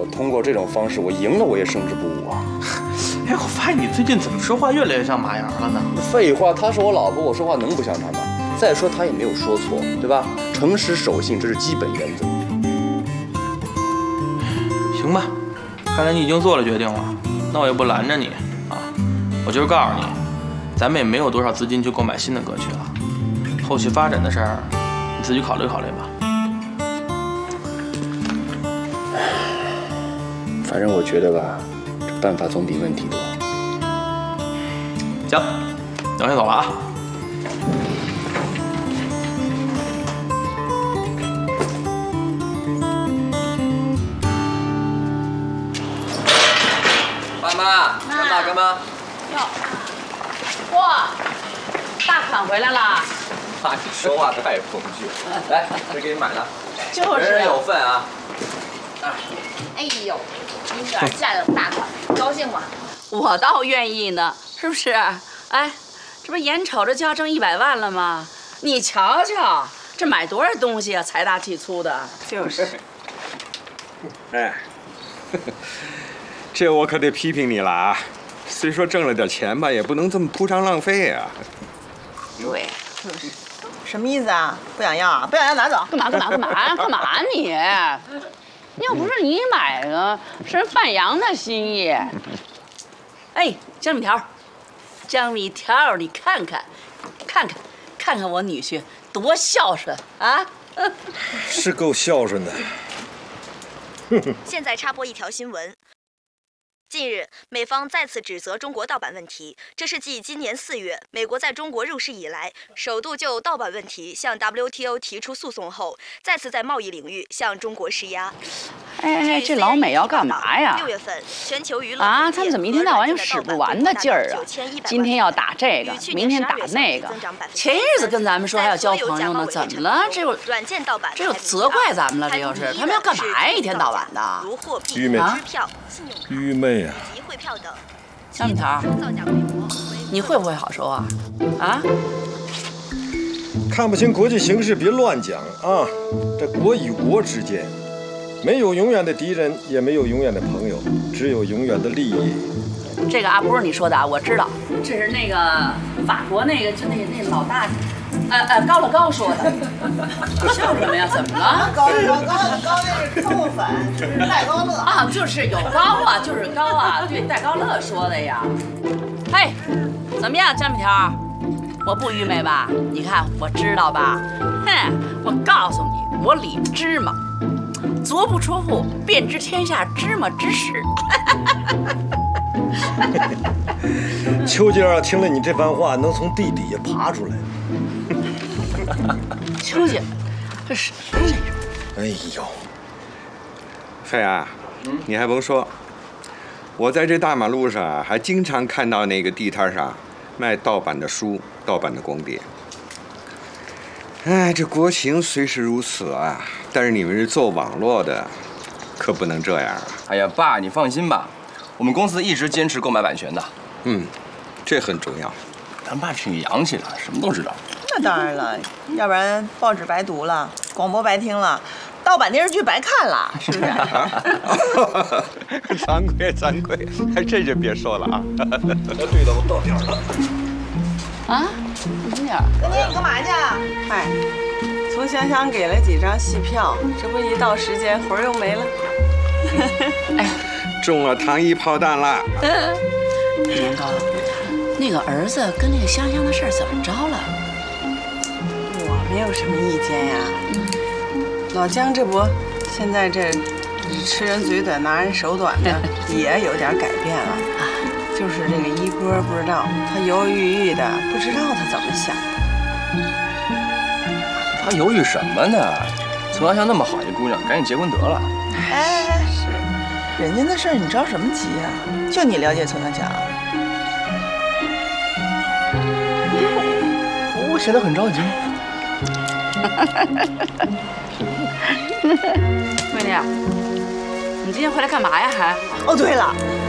我通过这种方式，我赢了我也胜之不武啊。 哎，我发现你最近怎么说话越来越像马洋了呢？ 废话，她是我老婆，我说话能不像她吗？再说她也没有说错，对吧？诚实守信，这是基本原则。 行吧，看来你已经做了决定了，那我也不拦着你啊。我就是告诉你，咱们也没有多少资金去购买新的歌曲了，后续发展的事儿你自己考虑考虑吧。 反正我觉得吧，这办法总比问题多。 行，那我先走了啊。 爸妈，干嘛？ 哟，哇，大款回来了。 妈，你说话太风趣了。来，这给你买的， 就是人人有份啊。 哎呦，你女儿嫁了大款，高兴吗？我倒愿意呢，是不是？哎，这不眼瞅着就要挣100万了吗？你瞧瞧，这买多少东西啊，财大气粗的。就是。 哎，这我可得批评你了啊！虽说挣了点钱吧，也不能这么铺张浪费呀。 对， 就是。什么意思啊？不想要啊？不想要拿走。 干嘛你？又不是你买的，是人范阳的心意。哎，江米条，你看看我女婿多孝顺啊！ 是够孝顺的。 现在插播一条新闻。近日，美方再次指责中国盗版问题，这是继今年4月美国在中国入市以来，首度就盗版问题向 WTO 提出诉讼后，再次在贸易领域向中国施压。 哎，这老美要干嘛呀 ？6月份，全球娱乐啊，他们怎么一天到晚有使不完的劲儿啊？今天要打这个，明天打那个。前日子跟咱们说还要交朋友呢，怎么了？这又软件盗版， 这又责怪咱们了？这又是他们要干嘛呀？一天到晚的， 如货币、 愚昧、 支票、信用卡、 愚昧啊！ 及汇票等。 小米条，你会不会好说啊？啊？ 看不清国际形势别乱讲啊！这国与国之间，没有永远的敌人，也没有永远的朋友，只有永远的利益。 这个啊，不是你说的啊，我知道，这是那个法国那个就那老大，高乐高说的。你笑什么呀？怎么了？ 高那是豆粉，就是戴高乐啊，就是有高啊，就是高啊，对，戴高乐说的呀。嘿，怎么样，江米条？我不愚昧吧？你看我知道吧？哼，我告诉你，我李芝麻，足不出户便知天下芝麻之事。 秋姐啊，听了你这番话，能从地底下爬出来。 秋姐，这是哎呦， 飞啊，你还甭说，我在这大马路上啊，还经常看到那个地摊上卖盗版的书、盗版的光碟。哎，这国情虽是如此啊，但是你们是做网络的，可不能这样啊！ 哎呀，爸，你放心吧，我们公司一直坚持购买版权的。 这很重要。 咱爸挺洋气的，什么都知道。 那当然了，要不然报纸白读了，广播白听了，盗版电视剧白看了，是不是？ 惭愧，这就别说了啊。 对了，我到点了。 啊，慢点。 哥姐，你干嘛去？哎，从香香给了几张戏票，这不一到时间魂儿又没了。 哎， 中了糖衣炮弹了。 年糕，那个儿子跟那个香香的事儿怎么着了？ 我没有什么意见呀。老姜这不，现在这吃人嘴短拿人手短的，也有点改变了。就是这个一哥不知道，他犹犹豫豫的，不知道他怎么想。 他犹豫什么呢？从香香那么好一姑娘，赶紧结婚得了。 哎，是，人家的事儿你着什么急呀？就你了解陈香香。 我显得很着急。 闺女，你今天回来干嘛呀？还？ 哦，对了。